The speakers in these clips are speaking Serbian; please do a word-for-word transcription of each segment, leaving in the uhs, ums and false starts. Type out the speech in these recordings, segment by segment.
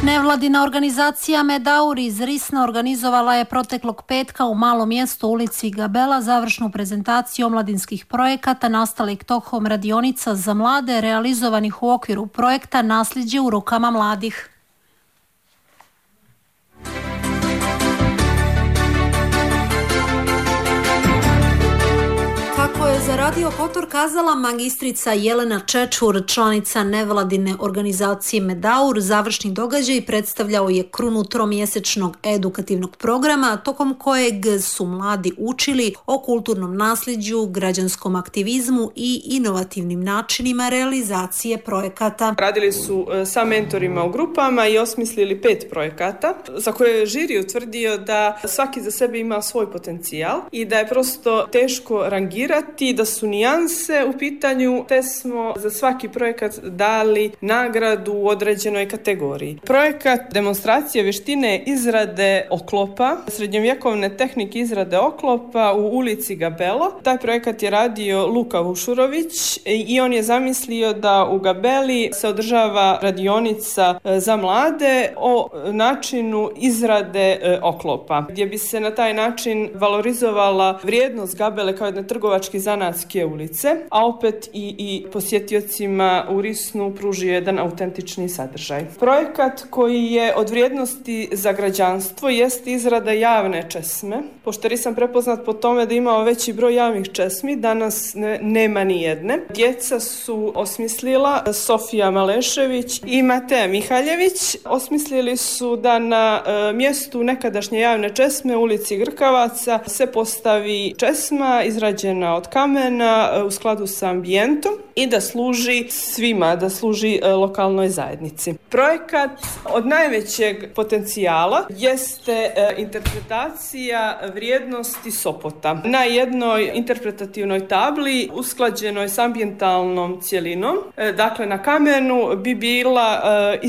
Nevladina organizacija Medaur iz Risna organizovala je proteklog petka u malom mjestu ulici Gabela završnu prezentaciju omladinskih projekata nastalih tokom radionica za mlade realizovanih u okviru projekta Nasljeđe u rukama mladih. Kako je za Radio Kotor kazala magistrica Jelena Čečur, članica nevladine organizacije Medaur, završni događaj predstavljao je krunu tromjesečnog edukativnog programa tokom kojeg su mladi učili o kulturnom nasljeđu, građanskom aktivizmu i inovativnim načinima realizacije projekata. Radili su sa mentorima u grupama i osmislili pet projekata za koje je žiri utvrdio da svaki za sebe ima svoj potencijal i da je prosto teško rangirati, da su nijanse u pitanju, te smo za svaki projekat dali nagradu u određenoj kategoriji. Projekat demonstracije vještine izrade oklopa, srednjovjekovne tehnike izrade oklopa u ulici Gabelo. Taj projekat je radio Luka Vušurović i on je zamislio da u Gabeli se održava radionica za mlade o načinu izrade oklopa, gdje bi se na taj način valorizovala vrijednost Gabele kao jedne trgovačke zanatske ulice, a opet i, i posjetiocima u Risnu pružio jedan autentični sadržaj. Projekat koji je od vrijednosti za građanstvo jest izrada javne česme. Pošto Risan prepoznat po tome da imao veći broj javnih česmi, danas ne, nema ni jedne. Djeca su osmislila, Sofija Malešević i Mateja Mihaljević, osmislili su da na e, mjestu nekadašnje javne česme u ulici Grkavaca se postavi česma izrađena od kamena u skladu sa ambijentom i da služi svima, da služi lokalnoj zajednici. Projekat od najvećeg potencijala jeste interpretacija vrijednosti Sopota. Na jednoj interpretativnoj tabli usklađenoj s ambijentalnom cjelinom, dakle na kamenu bi bila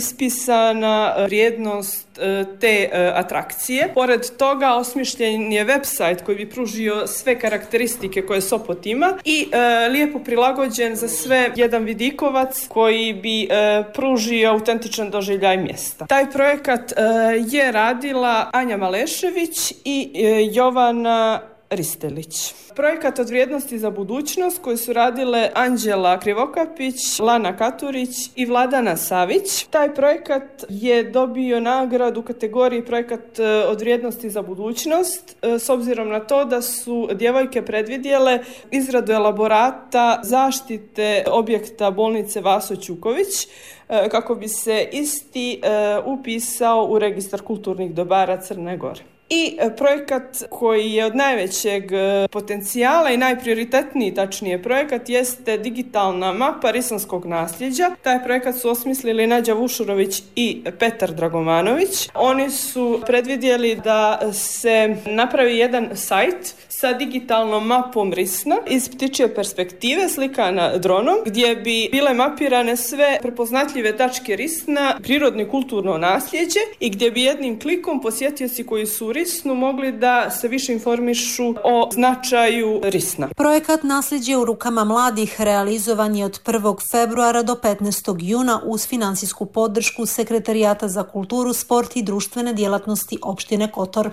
ispisana vrijednost te atrakcije. Pored toga osmišljen je website koji bi pružio sve karakteristike koje Sopot ima i e, lijepo prilagođen za sve jedan vidikovac koji bi e, pružio autentičan doživljaj mjesta. Taj projekat e, je radila Anja Malešević i e, Jovana Ristelić. Projekat od vrijednosti za budućnost koji su radile Anđela Krivokapić, Lana Katurić i Vladana Savić. Taj projekat je dobio nagradu u kategoriji projekat od vrijednosti za budućnost s obzirom na to da su djevojke predvidjele izradu elaborata zaštite objekta bolnice Vaso Ćuković kako bi se isti upisao u registar kulturnih dobara Crne Gore. I projekat koji je od najvećeg potencijala i najprioritetniji, tačnije projekat, jeste digitalna mapa risanskog nasljeđa. Taj projekat su osmislili Nađa Vušurović i Petar Dragomanović. Oni su predvidjeli da se napravi jedan sajt sa digitalnom mapom Risna iz ptičje perspektive, slikana dronom, gdje bi bile mapirane sve prepoznatljive tačke Risna, prirodno i kulturno nasljeđe i gdje bi jednim klikom posjetioci koji su u Risnu mogli da se više informišu o značaju Risna. Projekat Nasljeđe u rukama mladih realizovan je od prvog februara do petnaestog juna uz financijsku podršku Sekretarijata za kulturu, sport i društvene djelatnosti opštine Kotor.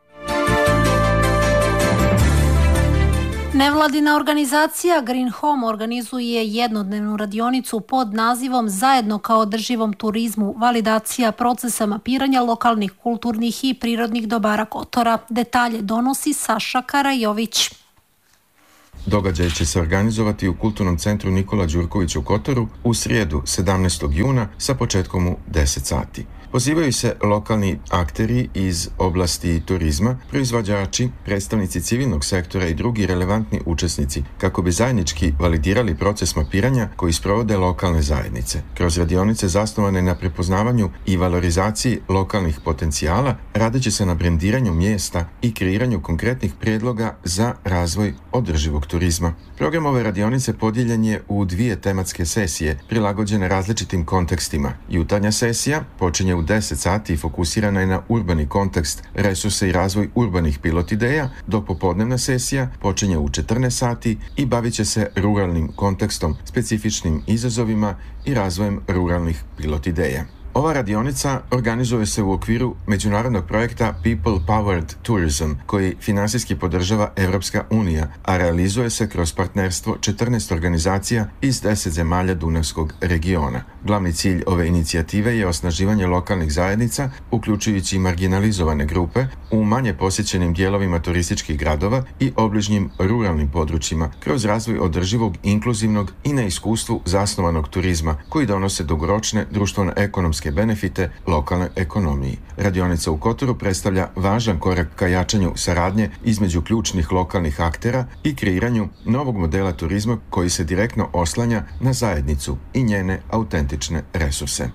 Nevladina organizacija Green Home organizuje jednodnevnu radionicu pod nazivom Zajedno kao održivom turizmu, validacija procesa mapiranja lokalnih kulturnih i prirodnih dobara Kotora. Detalje donosi Saša Karajović. Događaj će se organizovati u Kulturnom centru Nikola Đurković u Kotoru u srijedu sedamnaestog juna sa početkom u deset sati. Pozivaju se lokalni akteri iz oblasti turizma, proizvođači, predstavnici civilnog sektora i drugi relevantni učesnici kako bi zajednički validirali proces mapiranja koji sprovode lokalne zajednice. Kroz radionice zasnovane na prepoznavanju i valorizaciji lokalnih potencijala radeći se na brendiranju mjesta i kreiranju konkretnih prijedloga za razvoj održivog turizma. Program ove radionice podijeljen je u dvije tematske sesije prilagođene različitim kontekstima. Jutarnja sesija počinje u deset sati i fokusirana je na urbani kontekst, resurse i razvoj urbanih pilot ideja, dok popodnevna sesija počinje u četrnaest sati i bavit će se ruralnim kontekstom, specifičnim izazovima i razvojem ruralnih pilot ideja. Ova radionica organizuje se u okviru međunarodnog projekta People Powered Tourism, koji finansijski podržava Evropska unija, a realizuje se kroz partnerstvo četrnaest organizacija iz deset zemalja Dunavskog regiona. Glavni cilj ove inicijative je osnaživanje lokalnih zajednica, uključujući marginalizovane grupe, u manje posjećenim dijelovima turističkih gradova i obližnjim ruralnim područjima, kroz razvoj održivog, inkluzivnog i na iskustvu zasnovanog turizma, koji donose dugoročne društveno-ekonomske benefite lokalnoj ekonomiji. Radionica u Kotoru predstavlja važan korak ka jačanju saradnje između ključnih lokalnih aktera i kreiranju novog modela turizma koji se direktno oslanja na zajednicu i njene autentične resurse.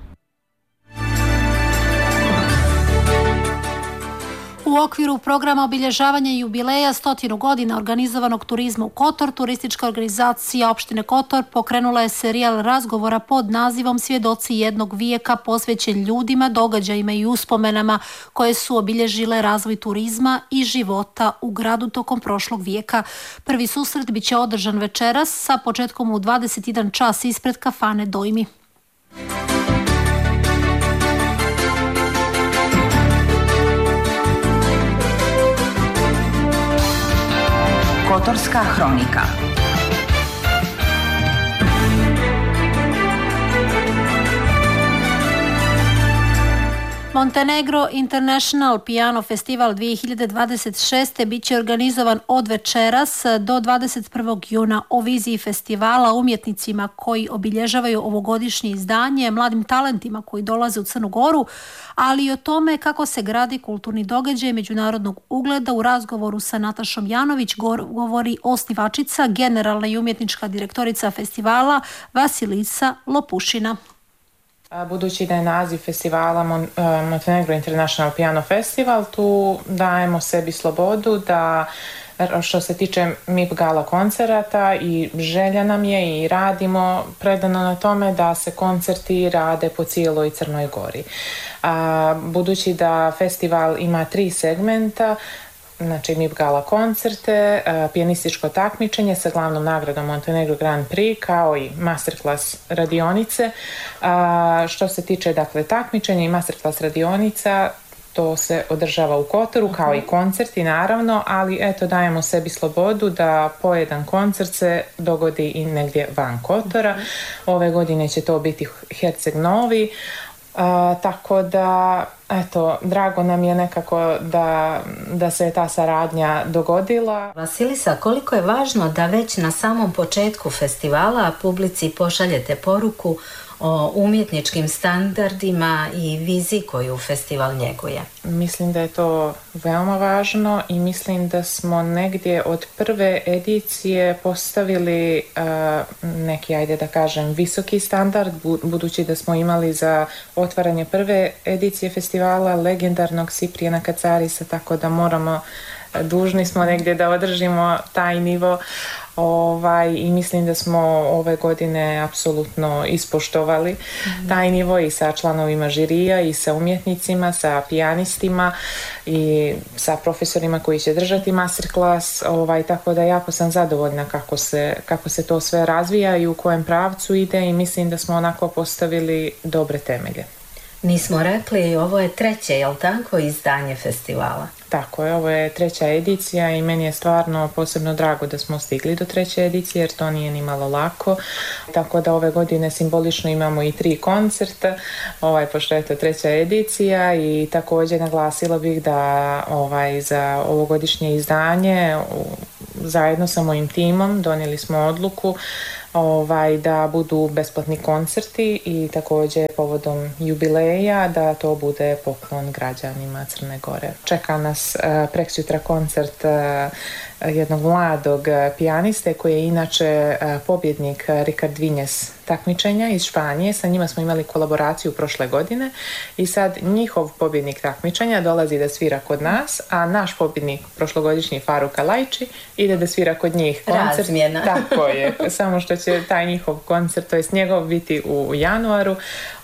U okviru programa obilježavanja jubileja stotinu godina organizovanog turizma u Kotor, turistička organizacija opštine Kotor pokrenula je serijal razgovora pod nazivom Svjedoci jednog vijeka, posvećen ljudima, događajima i uspomenama koje su obilježile razvoj turizma i života u gradu tokom prošlog vijeka. Prvi susret biće održan večeras sa početkom u dvadeset jedan čas ispred kafane Dojmi. Kotorska hronika. Montenegro International Piano Festival dvije hiljade dvadeset šeste bit će organizovan od večeras do dvadeset prvog juna. O viziji festivala, umjetnicima koji obilježavaju ovogodišnje izdanje, mladim talentima koji dolaze u Crnu Goru, ali i o tome kako se gradi kulturni događaj međunarodnog ugleda. U razgovoru sa Natašom Janović govori osnivačica, generalna i umjetnička direktorica festivala Vasilisa Lopušina. Budući da je naziv festivala Montenegro International Piano Festival, tu dajemo sebi slobodu da što se tiče M I P gala koncerata i želja nam je i radimo predano na tome da se koncerti rade po cijeloj Crnoj Gori. Budući da festival ima tri segmenta, znači M I P gala koncerte, pijanističko takmičenje sa glavnom nagradom Montenegro Grand Prix, kao i masterclass radionice. Što se tiče dakle takmičenja i masterclass radionica, to se održava u Kotoru, kao i koncerti naravno, ali eto dajemo sebi slobodu da po jedan koncert se dogodi i negdje van Kotora. Ove godine će to biti Herceg Novi. Uh, tako da, eto, drago nam je nekako da, da se ta saradnja dogodila. Vasilisa, koliko je važno da već na samom početku festivala publici pošaljete poruku o umjetničkim standardima i viziji koju festival njeguje? Mislim da je to veoma važno i mislim da smo negdje od prve edicije postavili uh, neki, ajde da kažem, visoki standard, budući da smo imali za otvaranje prve edicije festivala legendarnog Siprijana Kacarisa, tako da moramo, dužni smo negdje da održimo taj nivo. Ovaj, i mislim da smo ove godine apsolutno ispoštovali mm-hmm. taj nivo i sa članovima žirija i sa umjetnicima, sa pijanistima i sa profesorima koji će držati masterclass, ovaj, tako da jako sam zadovoljna kako se, kako se to sve razvija i u kojem pravcu ide i mislim da smo onako postavili dobre temelje. Nismo rekli, ovo je treće, jel tako, izdanje festivala? Tako je, ovo je treća edicija i meni je stvarno posebno drago da smo stigli do treće edicije jer to nije ni malo lako. Tako da ove godine simbolično imamo i tri koncerta, ovaj, pošto je to treća edicija, i također naglasila bih da ovaj, za ovogodišnje izdanje zajedno sa mojim timom donijeli smo odluku Ovaj, da budu besplatni koncerti i također povodom jubileja da to bude poklon građanima Crne Gore. Čeka nas uh, preksutra koncert uh, jednog mladog pijaniste koji je inače uh, pobjednik Ricard Viñes takmičenja iz Španije. Sa njima smo imali kolaboraciju prošle godine i sad njihov pobjednik takmičenja dolazi da svira kod nas, a naš pobjednik prošlogodišnji Faruk Alajči ide da svira kod njih koncert. Razmjena. Tako je, samo što će taj njihov koncert, to jest njegov, biti u januaru.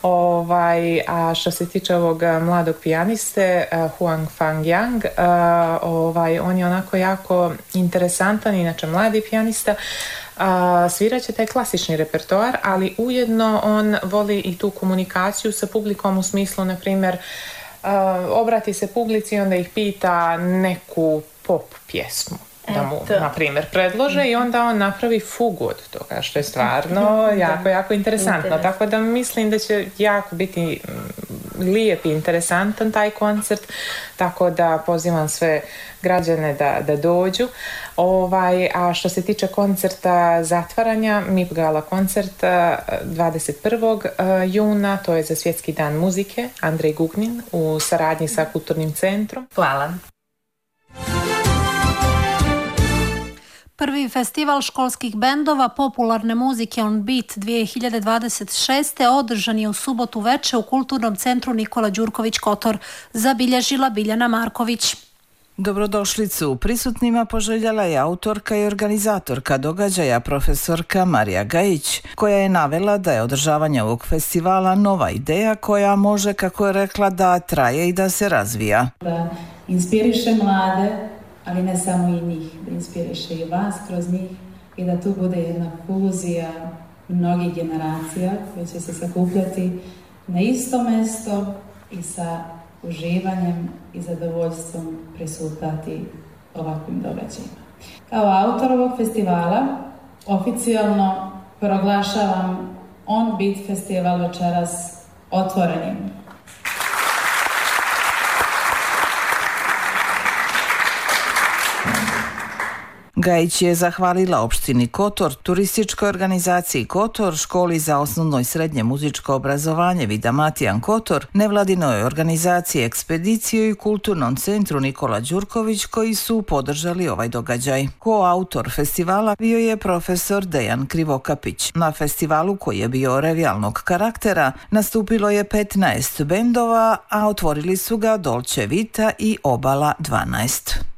Ovaj, a što se tiče ovog mladog pijaniste uh, Huang Fang Yang, uh, ovaj, on je onako jako interesantan, inače mladi pijanista. a, svirat će taj klasični repertoar, ali ujedno on voli i tu komunikaciju sa publikom u smislu, na primjer, a, obrati se publici i onda ih pita neku pop pjesmu da mu, na primjer, predlože i onda on napravi fugu od toga, što je stvarno jako, jako interesantno. Tako da mislim da će jako biti lijep i interesantan taj koncert, tako da pozivam sve građane da, da dođu. Ovaj, a što se tiče koncerta zatvaranja, M I P Gala koncert dvadeset prvog juna, to je za Svjetski dan muzike, Andrej Gugnin u saradnji sa Kulturnim centrom. Hvala. Prvi festival školskih bendova popularne muzike On Beat dvije hiljade dvadeset šeste. održan je u subotu veče u Kulturnom centru Nikola Đurković Kotor, zabilježila Biljana Marković. Dobrodošlicu prisutnima poželjela je autorka i organizatorka događaja profesorka Marija Gajić, koja je navela da je održavanje ovog festivala nova ideja koja može, kako je rekla, da traje i da se razvija. Da inspiriše mlade, ali ne samo i njih, da inspiriše i vas kroz njih i da tu bude jedna fuzija mnogih generacija koje će se sakupljati na isto mesto i sa uživanjem i zadovoljstvom prisutati ovakvim događajima. Kao autor ovog festivala oficijalno proglašavam On Beat festival večeras otvorenim. Gajić je zahvalila opštini Kotor, turističkoj organizaciji Kotor, školi za osnovno i srednje muzičko obrazovanje Vida Matijan Kotor, nevladinoj organizaciji Ekspediciju i Kulturnom centru Nikola Đurković koji su podržali ovaj događaj. Koautor festivala bio je profesor Dejan Krivokapić. Na festivalu, koji je bio revijalnog karaktera, nastupilo je petnaest bendova, a otvorili su ga Dolce Vita i Obala dvanaest.